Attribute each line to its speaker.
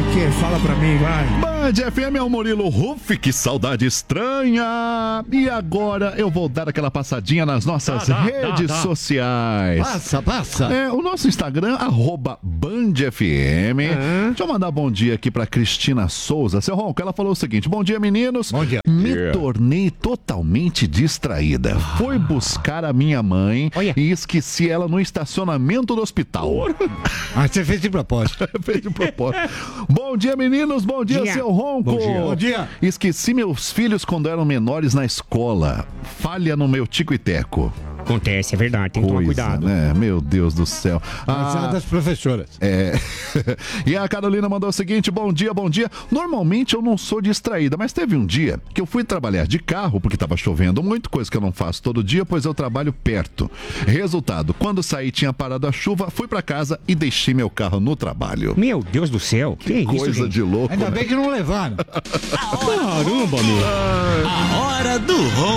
Speaker 1: quê? Fala pra mim, vai.
Speaker 2: Band FM é o Murilo Ruff, que saudade estranha. E agora eu vou dar aquela passadinha nas nossas redes sociais.
Speaker 1: Passa.
Speaker 2: O nosso Instagram, @BandFM. Deixa eu mandar bom dia aqui pra Cristina Souza. Seu Ronco, ela falou o seguinte: bom dia, meninos.
Speaker 1: Bom dia.
Speaker 2: Me tornei totalmente distraída. Fui buscar a minha mãe e esqueci ela no estacionamento do hospital.
Speaker 1: Você fez de propósito.
Speaker 2: Fez de propósito. Bom dia, meninos. Bom dia, seu Ronco.
Speaker 1: Bom dia.
Speaker 2: Esqueci meus filhos quando eram menores na escola. Falha no meu tico e teco.
Speaker 3: Acontece, é verdade, tem que tomar cuidado.
Speaker 2: Né? Meu Deus do céu.
Speaker 1: Das professoras.
Speaker 2: E a Carolina mandou o seguinte: bom dia, bom dia. Normalmente eu não sou distraída, mas teve um dia que eu fui trabalhar de carro, porque estava chovendo muito, coisa que eu não faço todo dia, pois eu trabalho perto. Resultado, quando saí tinha parado a chuva, fui pra casa e deixei meu carro no trabalho.
Speaker 3: Meu Deus do céu, que
Speaker 2: coisa
Speaker 3: isso, gente?
Speaker 2: de louco.
Speaker 1: Ainda
Speaker 2: né?
Speaker 1: bem que não levaram.
Speaker 3: Caramba, meu.
Speaker 4: A hora do Ronco.